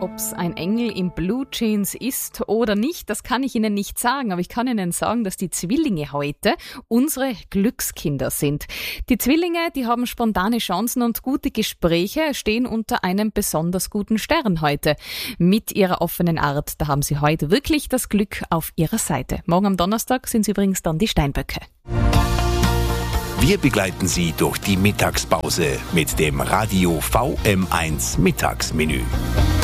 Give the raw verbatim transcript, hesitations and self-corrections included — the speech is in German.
Ob's ein Engel in Blue Jeans ist oder nicht, das kann ich Ihnen nicht sagen, aber ich kann Ihnen sagen, dass die Zwillinge heute unsere Glückskinder sind. Die Zwillinge, die haben spontane Chancen und gute Gespräche, stehen unter einem besonders guten Stern heute. Mit ihrer offenen Art, da haben sie heute wirklich das Glück auf ihrer Seite. Morgen am Donnerstag sind sie übrigens dann die Steinböcke. Wir begleiten Sie durch die Mittagspause mit dem Radio V M eins Mittagsmenü.